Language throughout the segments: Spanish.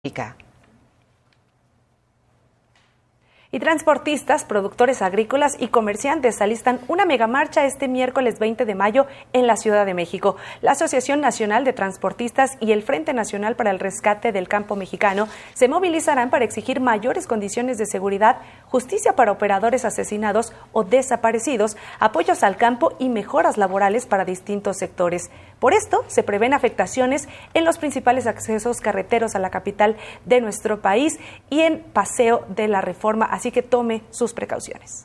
Y transportistas, productores agrícolas y comerciantes alistan una megamarcha este miércoles 20 de mayo en la Ciudad de México. La Asociación Nacional de Transportistas y el Frente Nacional para el Rescate del Campo Mexicano se movilizarán para exigir mayores condiciones de seguridad, justicia para operadores asesinados o desaparecidos, apoyos al campo y mejoras laborales para distintos sectores. Por esto, se prevén afectaciones en los principales accesos carreteros a la capital de nuestro país y en Paseo de la Reforma, así que tome sus precauciones.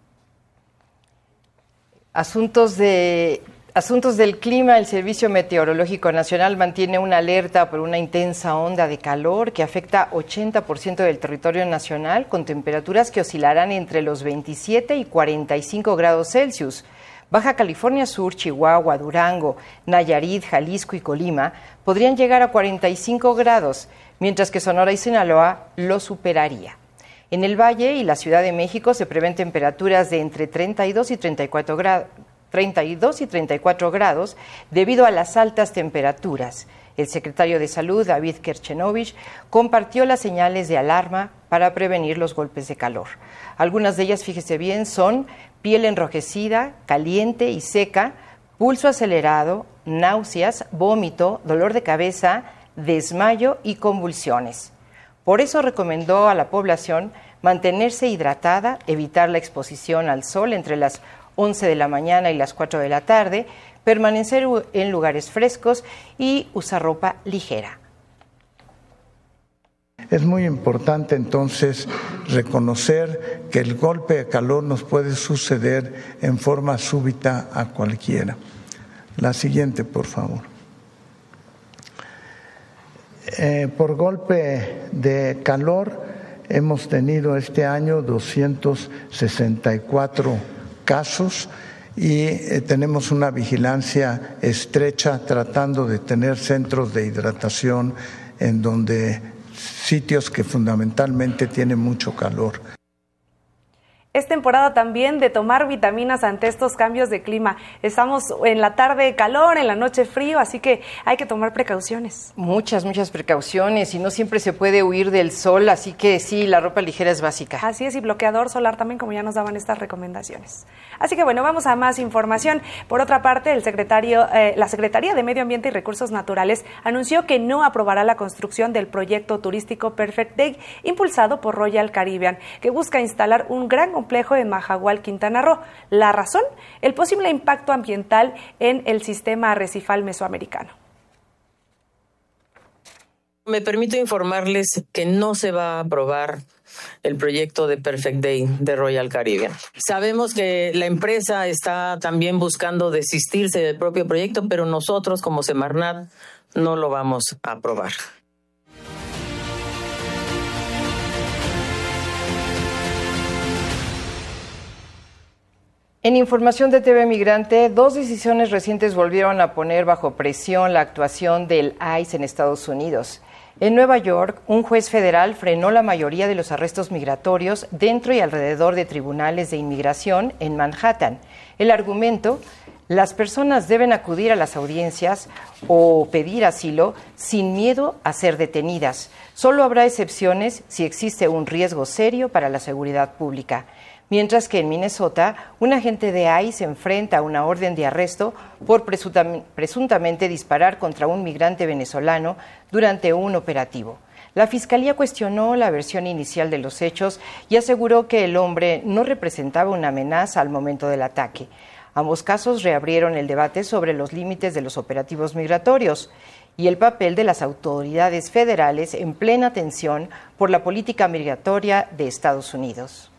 Asuntos del clima. El Servicio Meteorológico Nacional mantiene una alerta por una intensa onda de calor que afecta 80% del territorio nacional, con temperaturas que oscilarán entre los 27 y 45 grados Celsius. Baja California Sur, Chihuahua, Durango, Nayarit, Jalisco y Colima podrían llegar a 45 grados, mientras que Sonora y Sinaloa lo superaría. En el Valle y la Ciudad de México se prevén temperaturas de entre 32 y 34 grados debido a las altas temperaturas. El secretario de Salud, David Kerchenovich, compartió las señales de alarma para prevenir los golpes de calor. Algunas de ellas, fíjese bien, son piel enrojecida, caliente y seca, pulso acelerado, náuseas, vómito, dolor de cabeza, desmayo y convulsiones. Por eso recomendó a la población mantenerse hidratada, evitar la exposición al sol entre las 11 de la mañana y las 4 de la tarde, permanecer en lugares frescos y usar ropa ligera. Es muy importante entonces reconocer que el golpe de calor nos puede suceder en forma súbita a cualquiera. La siguiente, por favor. Por golpe de calor hemos tenido este año 264 casos y tenemos una vigilancia estrecha tratando de tener centros de hidratación en donde sitios que fundamentalmente tienen mucho calor. Es temporada también de tomar vitaminas ante estos cambios de clima. Estamos en la tarde calor, en la noche frío, así que hay que tomar precauciones. Muchas precauciones y no siempre se puede huir del sol, así que sí, la ropa ligera es básica. Así es, y bloqueador solar también, como ya nos daban estas recomendaciones. Así que bueno, vamos a más información. Por otra parte, la Secretaría de Medio Ambiente y Recursos Naturales anunció que no aprobará la construcción del proyecto turístico Perfect Day, impulsado por Royal Caribbean, que busca instalar un gran complejo en Majahual, Quintana Roo. La razón, el posible impacto ambiental en el sistema arrecifal mesoamericano. Me permito informarles que no se va a aprobar el proyecto de Perfect Day de Royal Caribbean. Sabemos que la empresa está también buscando desistirse del propio proyecto, pero nosotros como Semarnat no lo vamos a aprobar. En información de TV Migrante, 2 decisiones recientes volvieron a poner bajo presión la actuación del ICE en Estados Unidos. En Nueva York, un juez federal frenó la mayoría de los arrestos migratorios dentro y alrededor de tribunales de inmigración en Manhattan. El argumento: las personas deben acudir a las audiencias o pedir asilo sin miedo a ser detenidas. Solo habrá excepciones si existe un riesgo serio para la seguridad pública. Mientras que en Minnesota, un agente de ICE se enfrenta a una orden de arresto por presuntamente disparar contra un migrante venezolano durante un operativo. La Fiscalía cuestionó la versión inicial de los hechos y aseguró que el hombre no representaba una amenaza al momento del ataque. Ambos casos reabrieron el debate sobre los límites de los operativos migratorios y el papel de las autoridades federales en plena tensión por la política migratoria de Estados Unidos.